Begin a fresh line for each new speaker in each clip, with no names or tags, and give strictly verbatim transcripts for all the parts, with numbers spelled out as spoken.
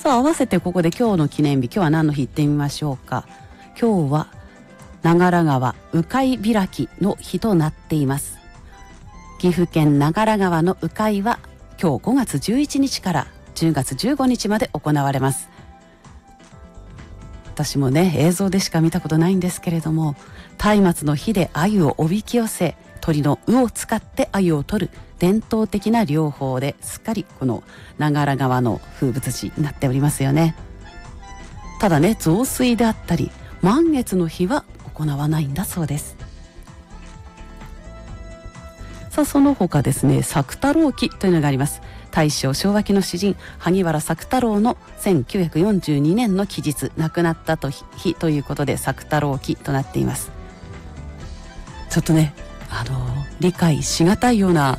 さあ合わせてここで今日の記念日、今日は何の日言ってみましょうか。今日は長良川鵜飼開きの日となっています。岐阜県長良川の鵜飼は今日ごがつじゅういちにちからじゅうがつじゅうごにちまで行われます。私もね映像でしか見たことないんですけれども、松明の火で鮎をおびき寄せ、鳥の鵜を使って鮎を取る伝統的な漁法で、すっかりこの長良川の風物詩になっておりますよね。ただね、増水であったり満月の日は行わないんだそうです。さあその他ですね、作太郎記というのがあります。大正昭和期の詩人萩原作太郎のせんきゅうひゃくよんじゅうにねんの期日、亡くなったと日ということで作太郎記となっています。ちょっとねあの理解しがたいような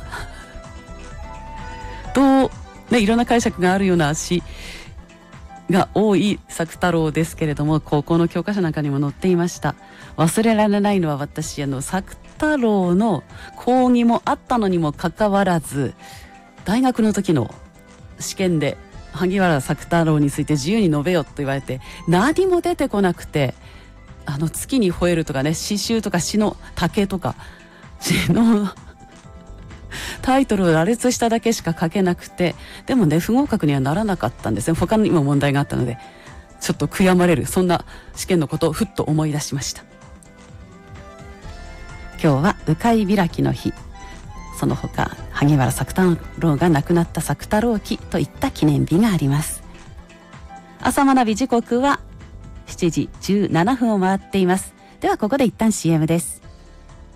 どうねいろんな解釈があるような詩が多い作太郎ですけれども、高校の教科書なんかにも載っていました。忘れられないのは、私あの作太郎の講義もあったのにもかかわらず、大学の時の試験で萩原作太郎について自由に述べよと言われて何も出てこなくて、あの月に吠えるとかね、詩集とか詩の竹とか詩のタイトルを羅列しただけしか書けなくて、でもね不合格にはならなかったんですね。他にも問題があったので、ちょっと悔やまれる、そんな試験のことをふっと思い出しました。今日は鵜飼開きの日、その他萩原作太郎が亡くなった作太郎記といった記念日があります。朝学び時刻はしちじじゅうななふんを回っています。ではここで一旦 シーエム です。